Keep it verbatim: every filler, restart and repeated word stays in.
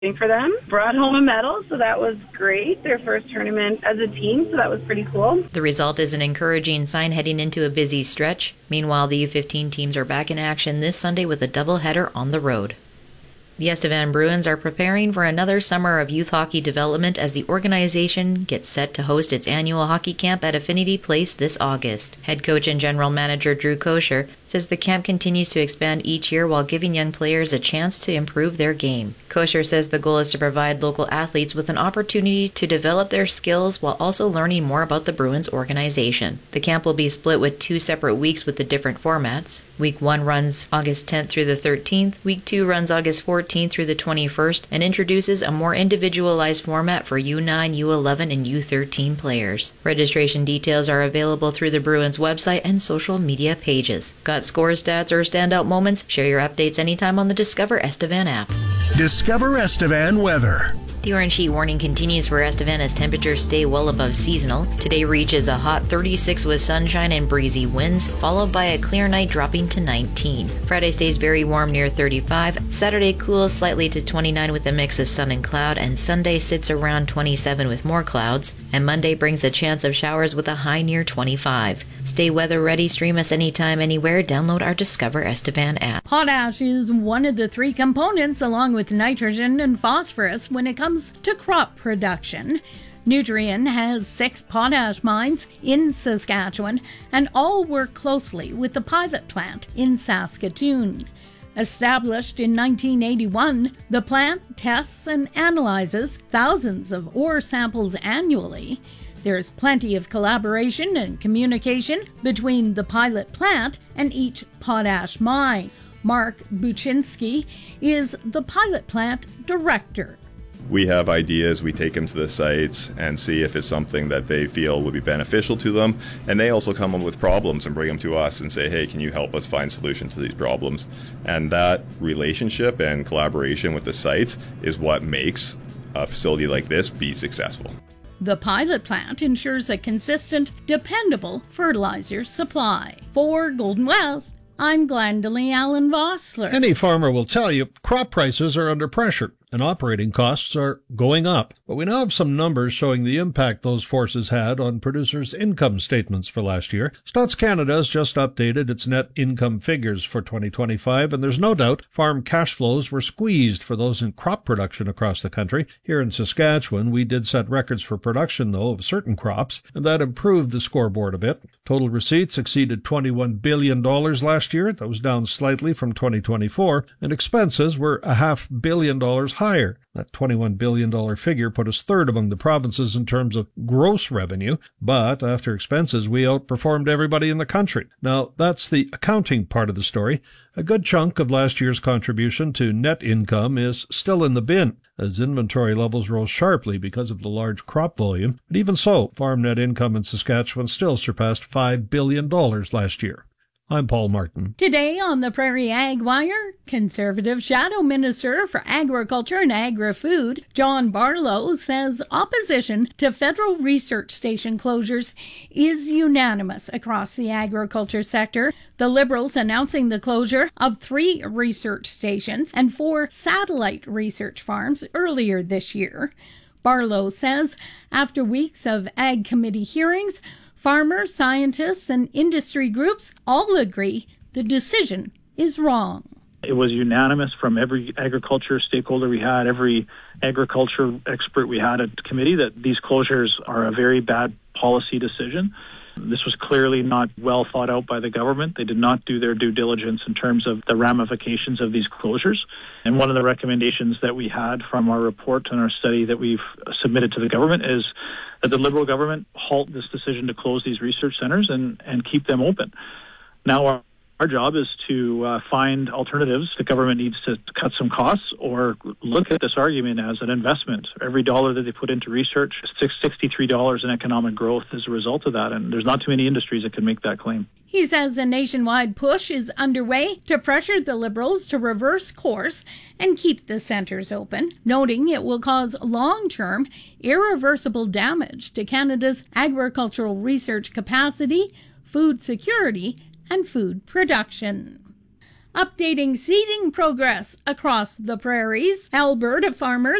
for them. Brought home a medal, so that was great. Their first tournament as a team, so that was pretty cool. The result is an encouraging sign heading into a busy stretch. Meanwhile, the U fifteen teams are back in action this Sunday with a doubleheader on the road. The Estevan Bruins are preparing for another summer of youth hockey development as the organization gets set to host its annual hockey camp at Affinity Place this August. Head coach and general manager Drew Kosher says the camp continues to expand each year while giving young players a chance to improve their game. Kosher says the goal is to provide local athletes with an opportunity to develop their skills while also learning more about the Bruins organization. The camp will be split with two separate weeks with the different formats. Week one runs August tenth through the thirteenth, week two runs August fourteenth through the twenty-first, and introduces a more individualized format for U nine, U eleven, and U thirteen players. Registration details are available through the Bruins website and social media pages. Got score stats or standout moments? Share your updates anytime on the Discover Estevan app. Discover Estevan weather. The orange heat warning continues for Estevan as temperatures stay well above seasonal. Today reaches a hot thirty-six with sunshine and breezy winds, followed by a clear night dropping to nineteen. Friday stays very warm near thirty-five. Saturday cools slightly to twenty-nine with a mix of sun and cloud, and Sunday sits around twenty-seven with more clouds. And Monday brings a chance of showers with a high near twenty-five. Stay weather ready, stream us anytime, anywhere. Download our Discover Estevan app. Potash is one of the three components, along with nitrogen and phosphorus, when it comes to crop production. Nutrien has six potash mines in Saskatchewan and all work closely with the pilot plant in Saskatoon. Established in nineteen eighty-one, the plant tests and analyzes thousands of ore samples annually. There's plenty of collaboration and communication between the pilot plant and each potash mine. Mark Buczynski is the pilot plant director. We have ideas, we take them to the sites and see if it's something that they feel would be beneficial to them. And they also come up with problems and bring them to us and say, hey, can you help us find solutions to these problems? And that relationship and collaboration with the sites is what makes a facility like this be successful. The pilot plant ensures a consistent, dependable fertilizer supply. For Golden West, I'm Glendalee Allen Vossler. Any farmer will tell you crop prices are under pressure and operating costs are going up. But we now have some numbers showing the impact those forces had on producers' income statements for last year. Stats Canada has just updated its net income figures for twenty twenty-five, and there's no doubt farm cash flows were squeezed for those in crop production across the country. Here in Saskatchewan, we did set records for production, though, of certain crops, and that improved the scoreboard a bit. Total receipts exceeded twenty-one billion dollars last year. That was down slightly from twenty twenty-four, and expenses were a half billion dollars higher. That twenty-one billion dollars figure put us third among the provinces in terms of gross revenue, but after expenses, we outperformed everybody in the country. Now, that's the accounting part of the story. A good chunk of last year's contribution to net income is still in the bin, as inventory levels rose sharply because of the large crop volume. But even so, farm net income in Saskatchewan still surpassed five billion dollars last year. I'm Paul Martin. Today on the Prairie Ag Wire, Conservative Shadow Minister for Agriculture and Agri-Food, John Barlow, says opposition to federal research station closures is unanimous across the agriculture sector. The Liberals announcing the closure of three research stations and four satellite research farms earlier this year. Barlow says after weeks of Ag Committee hearings, farmers, scientists, and industry groups all agree the decision is wrong. It was unanimous from every agriculture stakeholder we had, every agriculture expert we had at the committee, that these closures are a very bad policy decision. This was clearly not well thought out by the government. They did not do their due diligence in terms of the ramifications of these closures. And one of the recommendations that we had from our report and our study that we've submitted to the government is that the Liberal government halt this decision to close these research centres and, and keep them open. Now, our, our job is to uh, find alternatives. The government needs to cut some costs or look at this argument as an investment. Every dollar that they put into research, sixty-three dollars in economic growth as a result of that, and there's not too many industries that can make that claim. He says a nationwide push is underway to pressure the Liberals to reverse course and keep the centres open, noting it will cause long-term, irreversible damage to Canada's agricultural research capacity, food security, and food production. updating seeding progress across the prairies. Alberta farmers